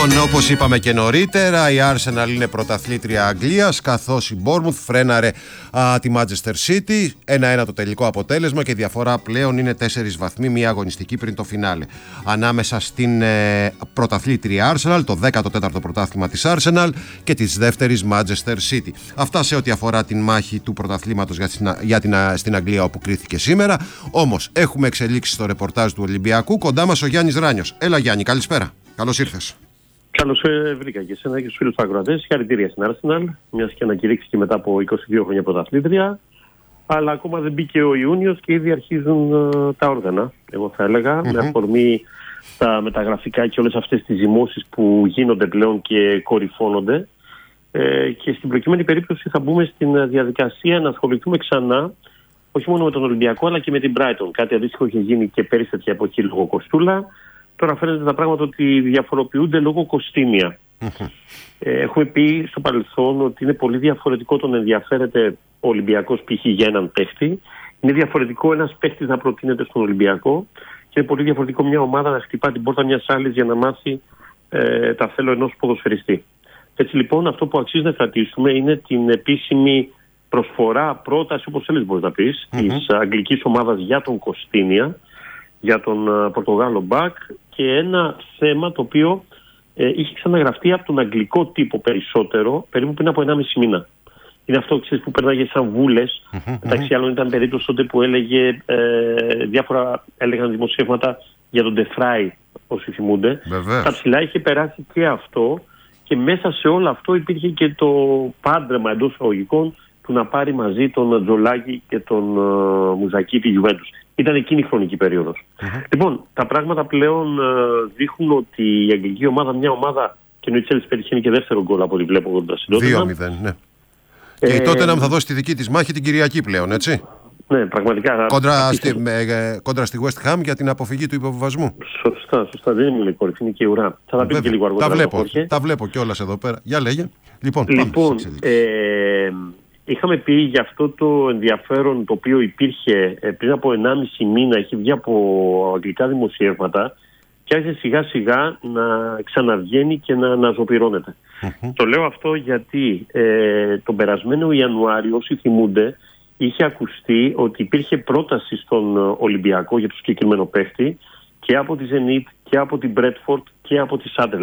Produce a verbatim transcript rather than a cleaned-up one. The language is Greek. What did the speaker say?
Λοιπόν, όπως είπαμε και νωρίτερα, η Arsenal είναι πρωταθλήτρια Αγγλίας, καθώς η Bournemouth φρέναρε α, τη Manchester City. ένα-ένα το τελικό αποτέλεσμα και η διαφορά πλέον είναι τέσσερις βαθμοί, μία αγωνιστική πριν το φινάλε. Ανάμεσα στην ε, πρωταθλήτρια Arsenal, το δέκατο τέταρτο πρωτάθλημα της Arsenal και της δεύτερης Manchester City. Αυτά σε ό,τι αφορά την μάχη του πρωταθλήματος για, την, για την, στην Αγγλία, όπου κρίθηκε σήμερα. Όμως έχουμε εξελίξεις στο ρεπορτάζ του Ολυμπιακού. Κοντά μας ο Γιάννης Ράνιος. Έλα Γιάννη, καλησπέρα. Καλώς ήρθες. Καλώς βρήκα και εσένα και στους φίλους ακροατές. Συγχαρητήρια στην Arsenal, μιας και ανακηρύχθηκε μετά από είκοσι δύο χρόνια πρωταθλήτρια. Αλλά ακόμα δεν μπήκε ο Ιούνιος και ήδη αρχίζουν uh, τα όργανα, εγώ θα έλεγα, mm-hmm. με αφορμή τα μεταγραφικά και όλες αυτές τις ζυμώσεις που γίνονται πλέον και κορυφώνονται. Ε, και στην προκειμένη περίπτωση θα μπούμε στην διαδικασία να ασχοληθούμε ξανά, όχι μόνο με τον Ολυμπιακό, αλλά και με την Brighton. Κάτι αντίστοιχο είχε γίνει και πέρυσι τέτοια εποχή λόγω Κοστούλα. Τώρα φαίνεται τα πράγματα ότι διαφοροποιούνται λόγω Κωστίνια. Mm-hmm. Ε, έχουμε πει στο παρελθόν ότι είναι πολύ διαφορετικό το να ενδιαφέρεται ο Ολυμπιακός π.χ. για έναν παίχτη. Είναι διαφορετικό ένας παίχτης να προτείνεται στον Ολυμπιακό και είναι πολύ διαφορετικό μια ομάδα να χτυπά την πόρτα μιας άλλης για να μάθει ε, τα θέλω ενός ποδοσφαιριστή. Έτσι λοιπόν αυτό που αξίζει να κρατήσουμε είναι την επίσημη προσφορά, πρόταση, όπως θέλεις μπορείς να πεις, mm-hmm. της αγγλικής ομάδας για τον Κωστίνια, για τον uh, Πορτογάλο Μπακ, και ένα θέμα το οποίο ε, είχε ξαναγραφτεί από τον αγγλικό τύπο περισσότερο περίπου πριν από ενάμιση μήνα. Είναι αυτό, ξέρεις, που περνάγε σαν βούλες. Mm-hmm. Μεταξύ άλλων ήταν περίπτωση τότε που έλεγε ε, διάφορα έλεγαν δημοσιεύματα για τον Ντεφράι, όσοι θυμούνται. Βεβαίως. Τα ψηλά είχε περάσει και αυτό, και μέσα σε όλο αυτό υπήρχε και το πάντρεμα εντός εισαγωγικών του να πάρει μαζί τον Τζολάκη και τον uh, Μουζακί τη Γιουβέντους. Ήταν εκείνη η χρονική περίοδος. Mm-hmm. Λοιπόν, τα πράγματα πλέον uh, δείχνουν ότι η αγγλική ομάδα, μια ομάδα, και η Τσέλσι πετυχαίνει και δεύτερο γκολ από ό,τι βλέπω εγώ τον Τασιντότενα. δύο μηδέν, ναι. Ε, και η Τότεναμ θα δώσει τη δική της μάχη την Κυριακή πλέον, έτσι. Ναι, πραγματικά. Κόντρα στη, με, κόντρα στη West Ham για την αποφυγή του υποβιβασμού. Σωστά, σωστά. Δεν είναι η κορυφή, είναι και η ουρά. Θα τα πει και λίγο αργότερα. Τα βλέπω, τα βλέπω κιόλας εδώ πέρα. Για λέγε. Λοιπόν, λοιπόν ε, είχαμε πει για αυτό το ενδιαφέρον το οποίο υπήρχε ε, πριν από ενάμιση μήνα, έχει βγει από αγγλικά δημοσιεύματα και άρχισε σιγά σιγά να ξαναβγαίνει και να αναζωπυρώνεται. Mm-hmm. Το λέω αυτό γιατί ε, τον περασμένο Ιανουάριο, όσοι θυμούνται, είχε ακουστεί ότι υπήρχε πρόταση στον Ολυμπιακό για το συγκεκριμένο παίχτη και από τη Zenit και από την Bradford και από τη Sunderland.